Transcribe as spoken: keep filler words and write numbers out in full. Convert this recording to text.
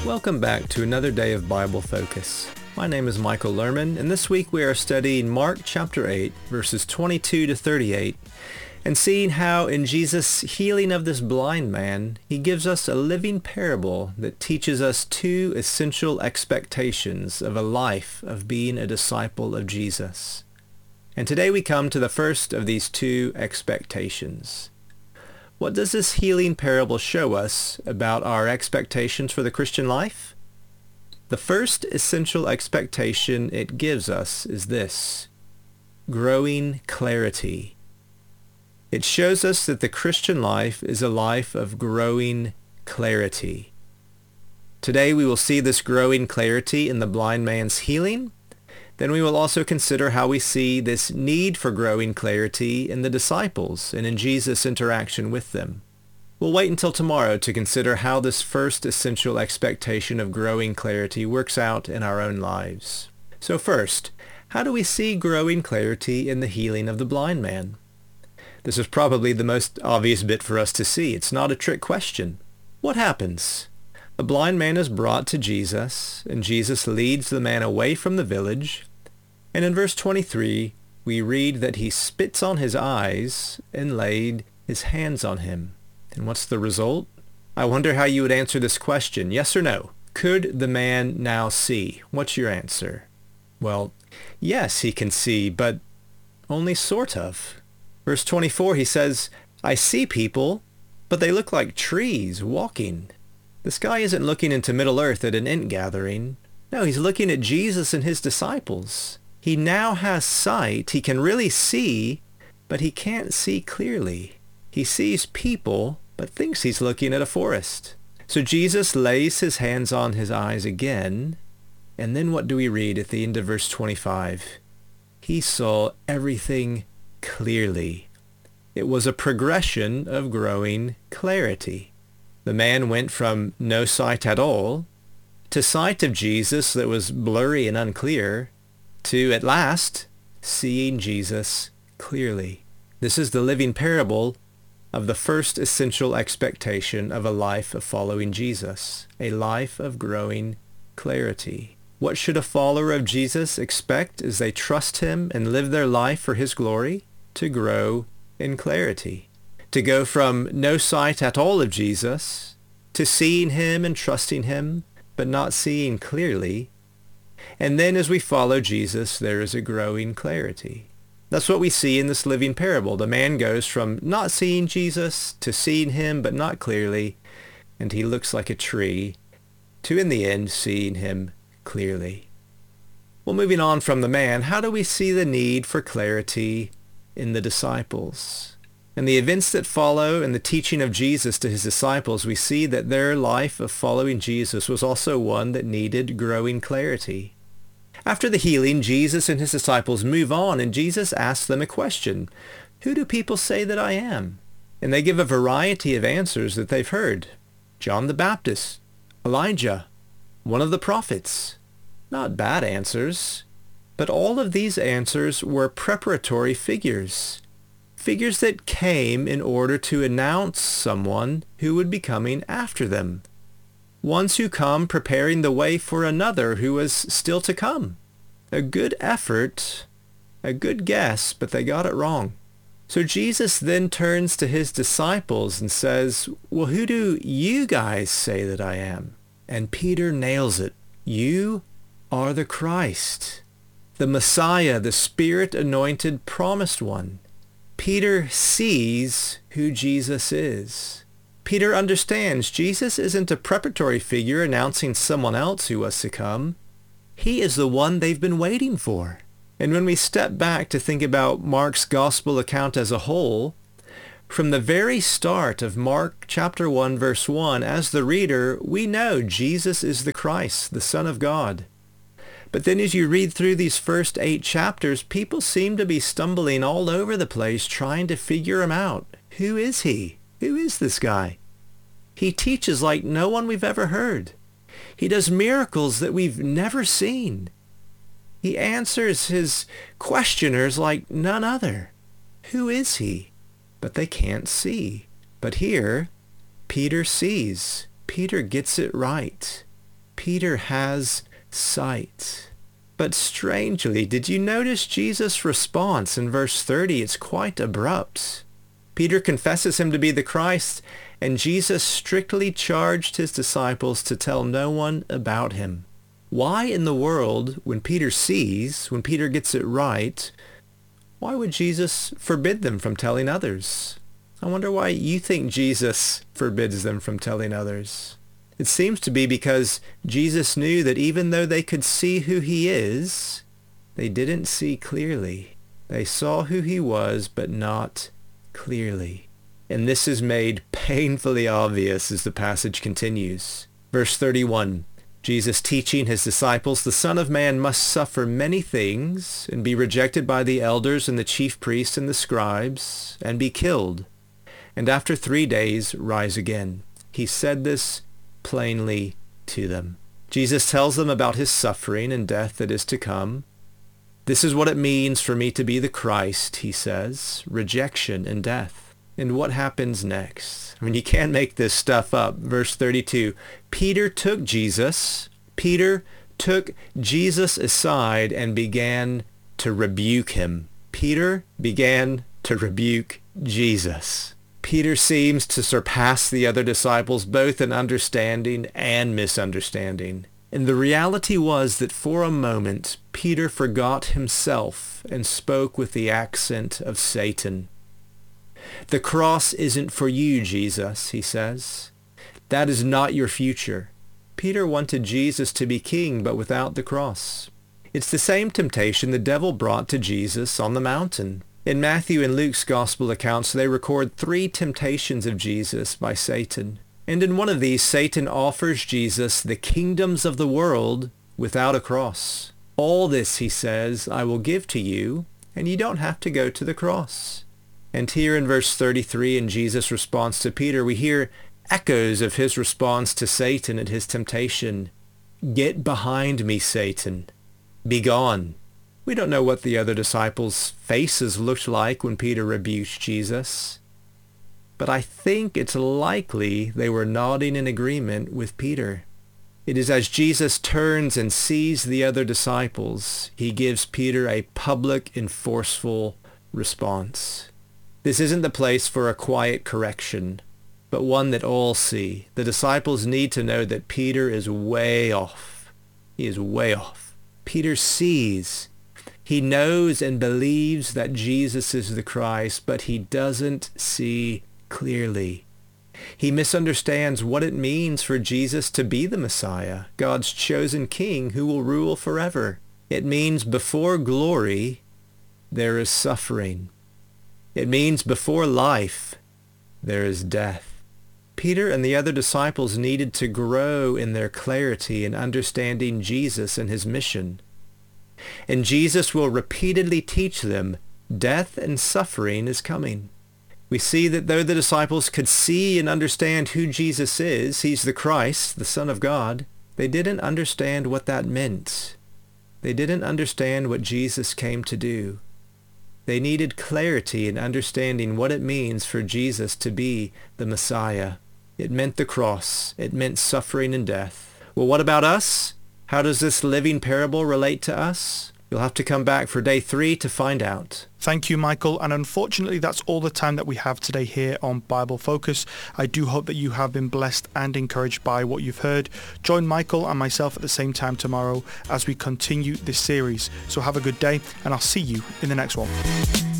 Welcome back to another day of Bible Focus. My name is Michael Lerman, and this week we are studying Mark chapter eight, verses twenty-two to thirty-eight, and seeing how in Jesus' healing of this blind man, he gives us a living parable that teaches us two essential expectations of a life of being a disciple of Jesus. And today we come to the first of these two expectations. What does this healing parable show us about our expectations for the Christian life? The first essential expectation it gives us is this: growing clarity. It shows us that the Christian life is a life of growing clarity. Today we will see this growing clarity in the blind man's healing. Then we will also consider how we see this need for growing clarity in the disciples and in Jesus' interaction with them. We'll wait until tomorrow to consider how this first essential expectation of growing clarity works out in our own lives. So first, how do we see growing clarity in the healing of the blind man? This is probably the most obvious bit for us to see. It's not a trick question. What happens? A blind man is brought to Jesus, and Jesus leads the man away from the village. And in verse twenty-three, we read that he spits on his eyes and laid his hands on him. And what's the result? I wonder how you would answer this question. Yes or no? Could the man now see? What's your answer? Well, yes, he can see, but only sort of. Verse twenty-four, he says, I see people, but they look like trees walking. This guy isn't looking into Middle Earth at an int gathering. No, he's looking at Jesus and his disciples. He now has sight. He can really see, but he can't see clearly. He sees people, but thinks he's looking at a forest. So Jesus lays his hands on his eyes again, and then what do we read at the end of verse twenty-five? He saw everything clearly. It was a progression of growing clarity. The man went from no sight at all to sight of Jesus that was blurry and unclear to, at last, seeing Jesus clearly. This is the living parable of the first essential expectation of a life of following Jesus, a life of growing clarity. What should a follower of Jesus expect as they trust him and live their life for his glory? To grow in clarity. To go from no sight at all of Jesus to seeing him and trusting him, but not seeing clearly. And then as we follow Jesus, there is a growing clarity. That's what we see in this living parable. The man goes from not seeing Jesus to seeing him, but not clearly, and he looks like a tree, to in the end seeing him clearly. Well, moving on from the man, how do we see the need for clarity in the disciples? In the events that follow and the teaching of Jesus to his disciples, we see that their life of following Jesus was also one that needed growing clarity. After the healing, Jesus and his disciples move on, and Jesus asks them a question. Who do people say that I am? And they give a variety of answers that they've heard. John the Baptist, Elijah, one of the prophets. Not bad answers. But all of these answers were preparatory figures. Figures that came in order to announce someone who would be coming after them. Ones who come preparing the way for another who was still to come. A good effort, a good guess, but they got it wrong. So Jesus then turns to his disciples and says, well, who do you guys say that I am? And Peter nails it. You are the Christ, the Messiah, the Spirit-anointed promised one. Peter sees who Jesus is. Peter understands Jesus isn't a preparatory figure announcing someone else who was to come. He is the one they've been waiting for. And when we step back to think about Mark's gospel account as a whole, from the very start of Mark chapter one, verse one, as the reader, we know Jesus is the Christ, the Son of God. But then as you read through these first eight chapters, people seem to be stumbling all over the place trying to figure him out. Who is he? Who is this guy? He teaches like no one we've ever heard. He does miracles that we've never seen. He answers his questioners like none other. Who is he? But they can't see. But here, Peter sees. Peter gets it right. Peter has sight. But strangely, did you notice Jesus' response in verse thirty? It's quite abrupt. Peter confesses him to be the Christ, and Jesus strictly charged his disciples to tell no one about him. Why in the world, when Peter sees, when Peter gets it right, why would Jesus forbid them from telling others? I wonder why you think Jesus forbids them from telling others. It seems to be because Jesus knew that even though they could see who he is, they didn't see clearly. They saw who he was, but not clearly. And this is made painfully obvious as the passage continues. Verse thirty-one, Jesus teaching his disciples, "The Son of Man must suffer many things, and be rejected by the elders and the chief priests and the scribes, and be killed, and after three days rise again." He said this plainly to them. Jesus tells them about his suffering and death that is to come. This is what it means for me to be the Christ, he says, rejection and death. And what happens next? I mean, you can't make this stuff up. Verse thirty-two, Peter took Jesus, Peter took Jesus aside and began to rebuke him. Peter began to rebuke Jesus. Peter seems to surpass the other disciples both in understanding and misunderstanding. And the reality was that for a moment, Peter forgot himself and spoke with the accent of Satan. "The cross isn't for you, Jesus," he says. "That is not your future." Peter wanted Jesus to be king, but without the cross. It's the same temptation the devil brought to Jesus on the mountain. In Matthew and Luke's gospel accounts, they record three temptations of Jesus by Satan. And in one of these, Satan offers Jesus the kingdoms of the world without a cross. "All this," he says, "I will give to you, and you don't have to go to the cross." And here in verse thirty-three, in Jesus' response to Peter, we hear echoes of his response to Satan at his temptation. "Get behind me, Satan. Be gone." We don't know what the other disciples' faces looked like when Peter rebuked Jesus, but I think it's likely they were nodding in agreement with Peter. It is as Jesus turns and sees the other disciples, he gives Peter a public and forceful response. This isn't the place for a quiet correction, but one that all see. The disciples need to know that Peter is way off. He is way off. Peter sees. He knows and believes that Jesus is the Christ, but he doesn't see clearly. He misunderstands what it means for Jesus to be the Messiah, God's chosen king who will rule forever. It means before glory, there is suffering. It means before life, there is death. Peter and the other disciples needed to grow in their clarity in understanding Jesus and his mission. And Jesus will repeatedly teach them death and suffering is coming. We see that though the disciples could see and understand who Jesus is, he's the Christ, the Son of God, they didn't understand what that meant. They didn't understand what Jesus came to do. They needed clarity in understanding what it means for Jesus to be the Messiah. It meant the cross. It meant suffering and death. Well, what about us? How does this living parable relate to us? You'll have to come back for day three to find out. Thank you, Michael. And unfortunately, that's all the time that we have today here on Bible Focus. I do hope that you have been blessed and encouraged by what you've heard. Join Michael and myself at the same time tomorrow as we continue this series. So have a good day, and I'll see you in the next one.